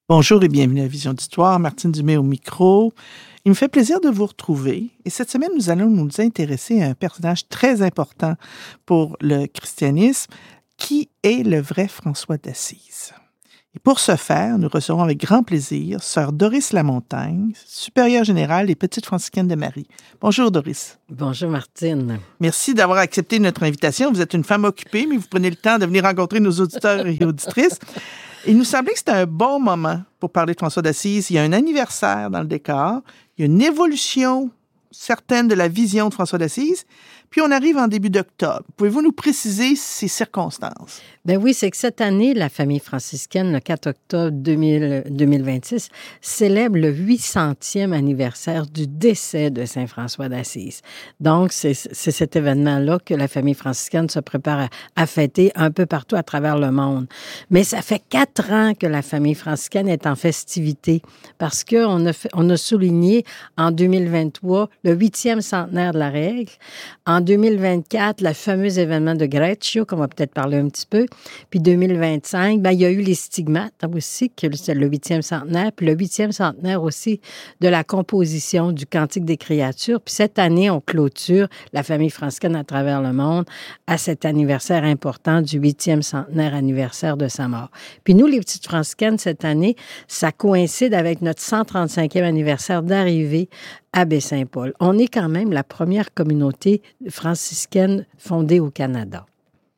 Bonjour et bienvenue à Vision d'Histoire. Martine Dumais au micro. Il me fait plaisir de vous retrouver. Et cette semaine, nous allons nous intéresser à un personnage très important pour le christianisme, qui est le vrai François d'Assise. Et pour ce faire, nous recevons avec grand plaisir Sœur Doris Lamontagne, supérieure générale des Petites franciscaines de Marie. Bonjour Doris. Bonjour Martine. Merci d'avoir accepté notre invitation. Vous êtes une femme occupée, mais vous prenez le temps de venir rencontrer nos auditeurs et auditrices. Il nous semblait que c'était un bon moment pour parler de François d'Assise. Il y a un anniversaire dans le décor, il y a une évolution certaine de la vision de François d'Assise, puis on arrive en début d'octobre. Pouvez-vous nous préciser ces circonstances? Ben oui, c'est que cette année, la famille franciscaine, le 4 octobre 2026, célèbre le 800e anniversaire du décès de Saint François d'Assise. Donc, c'est cet événement-là que la famille franciscaine se prépare à fêter un peu partout à travers le monde. Mais ça fait 4 ans que la famille franciscaine est en festivité parce qu'on a souligné en 2023 le 8e centenaire de la règle. En 2024, le fameux événement de Greccio, qu'on va peut-être parler un petit peu. Puis 2025, ben, il y a eu les stigmates aussi, que c'est le 8e centenaire. Puis le 8e centenaire aussi de la composition du Cantique des créatures. Puis cette année, on clôture la famille franciscaine à travers le monde à cet anniversaire important du 8e centenaire anniversaire de sa mort. Puis nous, les petites franciscaines, cette année, ça coïncide avec notre 135e anniversaire d'arrivée à Baie-Saint-Paul. On est quand même la première communauté franciscaine fondée au Canada.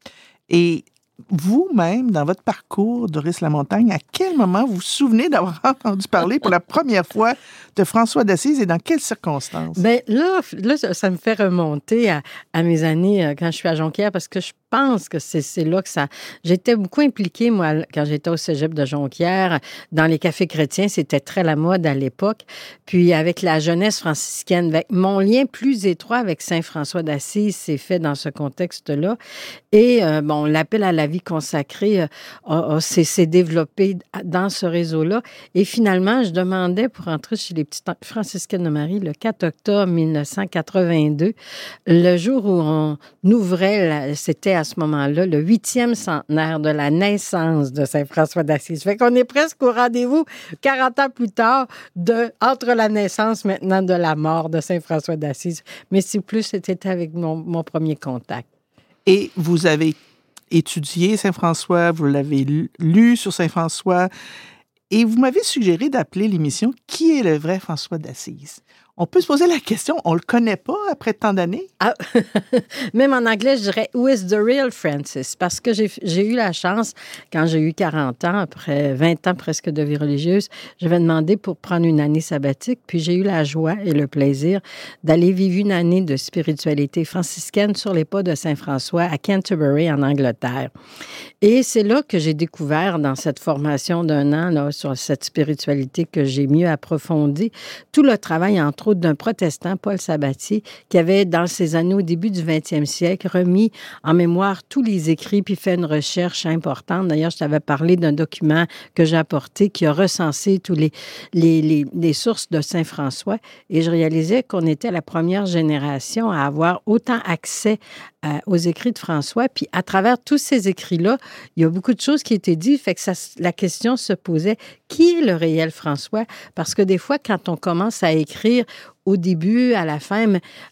Et vous-même, dans votre parcours, Doris Lamontagne, à quel moment vous vous souvenez d'avoir entendu parler pour la première fois de François d'Assise et dans quelles circonstances? Bien, là ça me fait remonter à mes années quand je suis à Jonquière parce que je pense que c'est là que ça... J'étais beaucoup impliquée, moi, quand j'étais au cégep de Jonquière, dans les cafés chrétiens. C'était très la mode à l'époque. Puis avec la jeunesse franciscaine, mon lien plus étroit avec Saint François d'Assise s'est fait dans ce contexte-là. Et l'appel à la vie consacrée s'est développé dans ce réseau-là. Et finalement, je demandais pour entrer chez les petites franciscaines de Marie le 4 octobre 1982, le jour où on ouvrait, c'était à ce moment-là le 8e centenaire de la naissance de Saint François d'Assise. Fait qu'on est presque au rendez-vous 40 ans plus tard entre la naissance maintenant de la mort de Saint François d'Assise. Mais c'est plus, c'était avec mon premier contact. Et vous avez étudié Saint-François, vous l'avez lu sur Saint-François, et vous m'avez suggéré d'appeler l'émission « Qui est le vrai François d'Assise ?» On peut se poser la question, on le connaît pas après tant d'années? Ah, même en anglais, je dirais « Who is the real Francis ?» Parce que j'ai eu la chance, quand j'ai eu 40 ans, après 20 ans presque de vie religieuse, j'avais demandé pour prendre une année sabbatique, puis j'ai eu la joie et le plaisir d'aller vivre une année de spiritualité franciscaine sur les pas de Saint-François à Canterbury, en Angleterre. Et c'est là que j'ai découvert, dans cette formation d'un an, là, sur cette spiritualité que j'ai mieux approfondie, tout le travail, entre autres, d'un protestant, Paul Sabatier, qui avait, dans ces années, au début du 20e siècle, remis en mémoire tous les écrits, puis fait une recherche importante. D'ailleurs, je t'avais parlé d'un document que j'ai apporté qui a recensé tous les sources de Saint-François. Et je réalisais qu'on était la première génération à avoir autant accès aux écrits de François. Puis à travers tous ces écrits-là, il y a beaucoup de choses qui étaient dites. Fait que la question se posait, qui est le réel François? Parce que des fois, quand on commence à écrire au début, à la fin,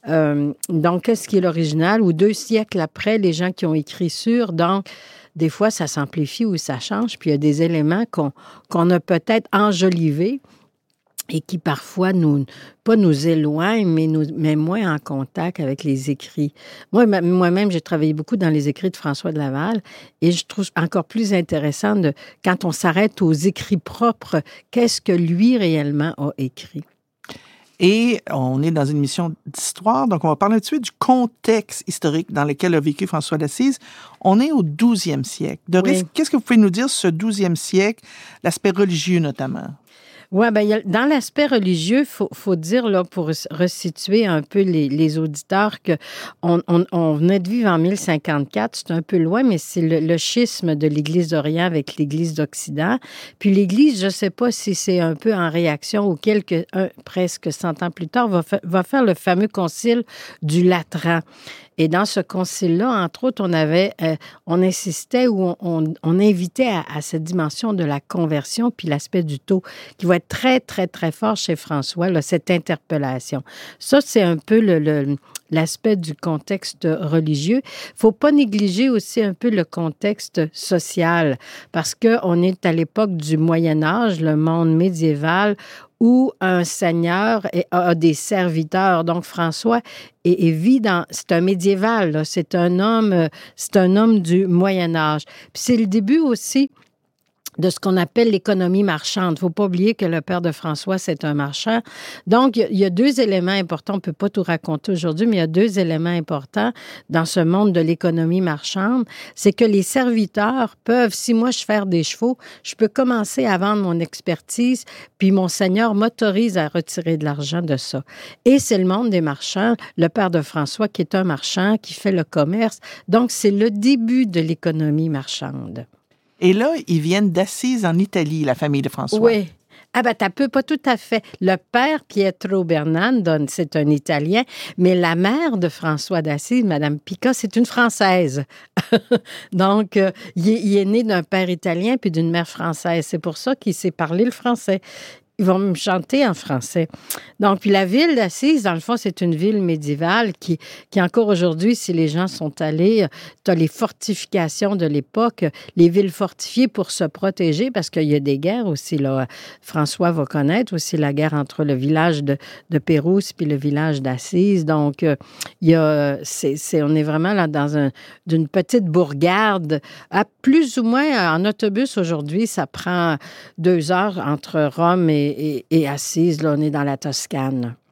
donc qu'est-ce qui est l'original? Ou 2 siècles après, les gens qui ont écrit sur, donc des fois, ça s'amplifie ou ça change. Puis il y a des éléments qu'on a peut-être enjolivés et qui parfois pas nous éloignent, mais nous met moins en contact avec les écrits. Moi-même, j'ai travaillé beaucoup dans les écrits de François de Laval et je trouve encore plus intéressant quand on s'arrête aux écrits propres, qu'est-ce que lui réellement a écrit. Et on est dans une émission d'histoire, donc on va parler tout de suite du contexte historique dans lequel a vécu François d'Assise. On est au 12e siècle. Doris, oui. Qu'est-ce que vous pouvez nous dire sur ce 12e siècle, l'aspect religieux notamment? Oui, bien, dans l'aspect religieux, faut dire, là, pour resituer un peu les auditeurs, qu'on venait de vivre en 1054, c'est un peu loin, mais c'est le schisme de l'Église d'Orient avec l'Église d'Occident. Puis l'Église, je ne sais pas si c'est un peu en réaction ou presque 100 ans plus tard, va faire le fameux concile du Latran. Et dans ce concile-là, entre autres, on insistait ou on invitait à cette dimension de la conversion, puis l'aspect du taux, qui va être très, très, très fort chez François, là, cette interpellation. Ça, c'est un peu l'aspect du contexte religieux. Il ne faut pas négliger aussi un peu le contexte social, parce qu'on est à l'époque du Moyen Âge, le monde médiéval, où un seigneur a des serviteurs. Donc, François c'est un médiéval, là. C'est un homme du Moyen Âge. Puis c'est le début aussi de ce qu'on appelle l'économie marchande. Il ne faut pas oublier que le père de François, c'est un marchand. Donc, il y a deux éléments importants. On ne peut pas tout raconter aujourd'hui, mais il y a deux éléments importants dans ce monde de l'économie marchande. C'est que les serviteurs peuvent, si moi je fais des chevaux, je peux commencer à vendre mon expertise, puis mon seigneur m'autorise à retirer de l'argent de ça. Et c'est le monde des marchands, le père de François qui est un marchand, qui fait le commerce. Donc, c'est le début de l'économie marchande. Et là, ils viennent d'Assise en Italie, la famille de François. Oui. Ah ben, t'as peu, pas tout à fait. Le père, Pietro Bernardo, c'est un Italien, mais la mère de François d'Assise, Madame Pica, c'est une Française. Donc, il est né d'un père italien puis d'une mère française. C'est pour ça qu'il sait parler le français. Ils vont me chanter en français. Donc, puis la ville d'Assise, dans le fond, c'est une ville médiévale qui encore aujourd'hui, si les gens sont allés, tu as les fortifications de l'époque, les villes fortifiées pour se protéger, parce qu'il y a des guerres aussi, là. François va connaître aussi la guerre entre le village de Pérouse puis le village d'Assise. Donc, on est vraiment là d'une petite bourgade. À plus ou moins, en autobus aujourd'hui, ça prend 2 heures entre Rome et Assise. Là, on est dans la Toscane.